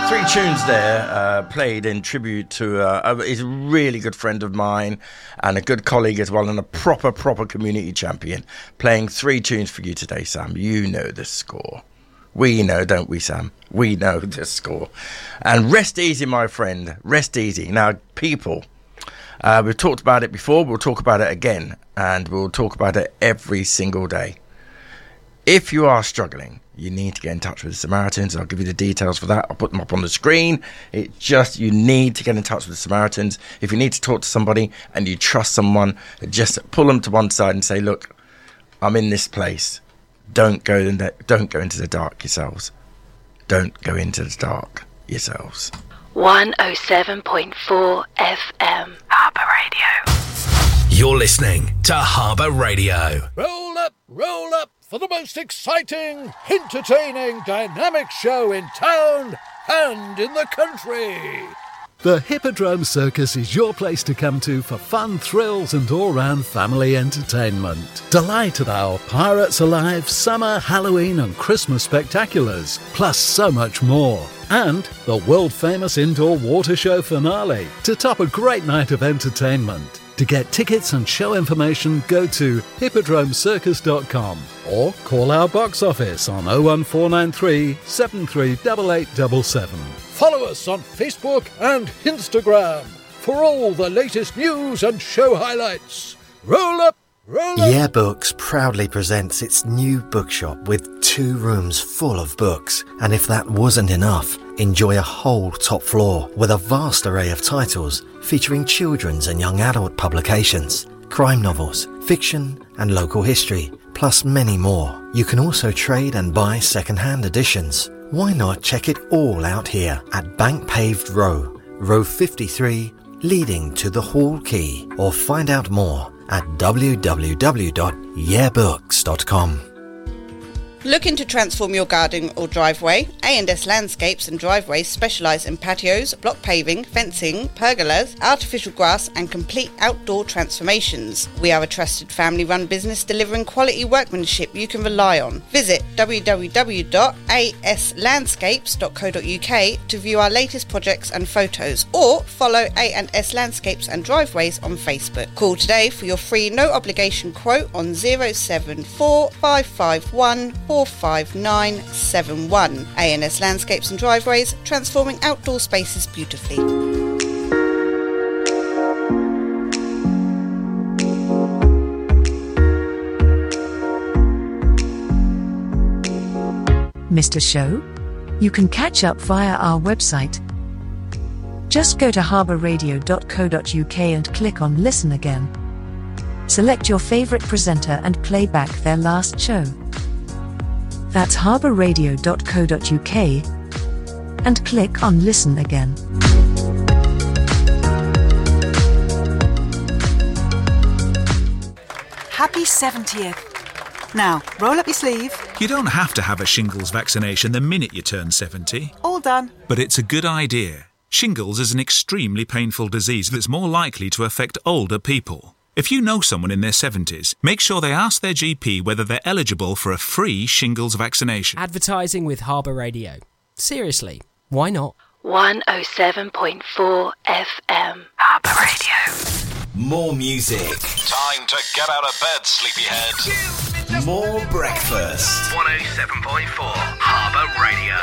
Three tunes there played in tribute to he's a really good friend of mine and a good colleague as well, and a proper community champion. Playing three tunes for you today, Sam. You know the score. We know, don't we, Sam? We know the score. And rest easy, my friend. Rest easy. Now, people, we've talked about it before. We'll talk about it again. And we'll talk about it every single day. If you are struggling, you need to get in touch with the Samaritans. I'll give you the details for that. I'll put them up on the screen. You need to get in touch with the Samaritans. If you need to talk to somebody and you trust someone, just pull them to one side and say, look, I'm in this place. Don't go into the dark yourselves. Don't go into the dark yourselves. 107.4 FM. Harbour Radio. You're listening to Harbour Radio. Roll up for the most exciting, entertaining, dynamic show in town and in the country. The Hippodrome Circus is your place to come to for fun, thrills and all-round family entertainment. Delight at our Pirates Alive, Summer, Halloween and Christmas spectaculars, plus so much more. And the world-famous indoor water show finale to top a great night of entertainment. To get tickets and show information, go to hippodromecircus.com or call our box office on 01493 738877. Follow us on Facebook and Instagram for all the latest news and show highlights. Roll up! Yeah Books proudly presents its new bookshop with 2 rooms full of books. And if that wasn't enough, enjoy a whole top floor with a vast array of titles featuring children's and young adult publications, crime novels, fiction and local history, plus many more. You can also trade and buy second-hand editions. Why not check it all out here at Bank Paved Row, Row 53, leading to the Hall Quay, or find out more at www.yeahbooks.com. Looking to transform your garden or driveway? A&S Landscapes and Driveways specialise in patios, block paving, fencing, pergolas, artificial grass and complete outdoor transformations. We are a trusted family-run business delivering quality workmanship you can rely on. Visit www.aslandscapes.co.uk to view our latest projects and photos, or follow A&S Landscapes and Driveways on Facebook. Call today for your free no-obligation quote on 074 551 45971. A&S Landscapes and Driveways, transforming outdoor spaces beautifully. Missed a show? You can catch up via our website. Just go to harbourradio.co.uk and click on Listen Again. Select your favourite presenter and play back their last show. That's harbourradio.co.uk and click on Listen Again. Happy 70th. Now, roll up your sleeve. You don't have to have a shingles vaccination the minute you turn 70. All done. But it's a good idea. Shingles is an extremely painful disease that's more likely to affect older people. If you know someone in their 70s, make sure they ask their GP whether they're eligible for a free shingles vaccination. Advertising with Harbour Radio. Seriously, why not? 107.4 FM. Harbour Radio. More music. Time to get out of bed, sleepyhead. More breakfast. 107.4 Harbour Radio.